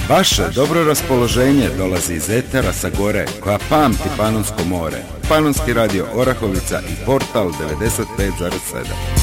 Vaše dobro raspoloženje dolazi iz etera sa gore, koja pamti Panonsko more. Panonski radio Orahovica i Portal 95,7.